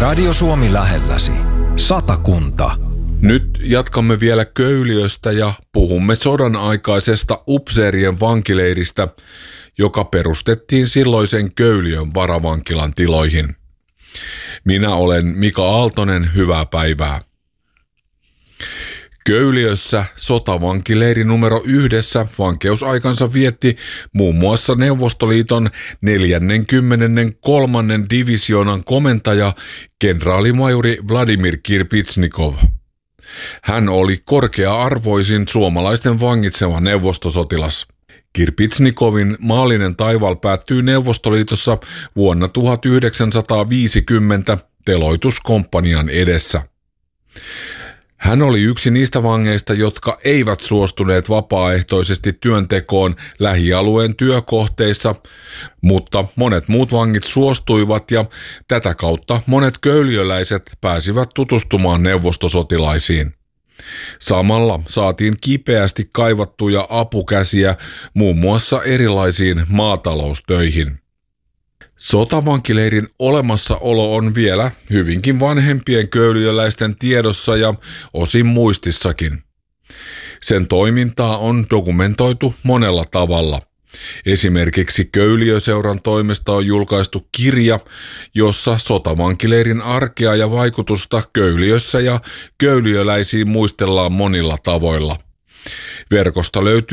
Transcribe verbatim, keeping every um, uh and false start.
Radio Suomi lähelläsi. Satakunta. Nyt jatkamme vielä Köyliöstä ja puhumme sodan aikaisesta upseerien vankileiristä, joka perustettiin silloisen Köyliön varavankilan tiloihin. Minä olen Mika Aaltonen, hyvää päivää. Köyliössä sotavankileiri numero yhdessä vankeusaikansa vietti muun muassa Neuvostoliiton neljäskymmeneskolmas divisioonan komentaja kenraalimajuri Vladimir Kirpitsnikov. Hän oli korkea-arvoisin suomalaisten vangitsema neuvostosotilas. Kirpitsnikovin maallinen taival päättyy Neuvostoliitossa vuonna tuhatyhdeksänsataaviisikymmentä teloituskomppanian edessä. Hän oli yksi niistä vangeista, jotka eivät suostuneet vapaaehtoisesti työntekoon lähialueen työkohteissa, mutta monet muut vangit suostuivat ja tätä kautta monet köyliöläiset pääsivät tutustumaan neuvostosotilaisiin. Samalla saatiin kipeästi kaivattuja apukäsiä muun muassa erilaisiin maataloustöihin. Sotavankileirin olemassaolo on vielä hyvinkin vanhempien köyliöläisten tiedossa ja osin muistissakin. Sen toimintaa on dokumentoitu monella tavalla. Esimerkiksi Köyliöseuran toimesta on julkaistu kirja, jossa sotavankileirin arkea ja vaikutusta Köyliössä ja köyliöläisiin muistellaan monilla tavoilla. Verkosta löytyy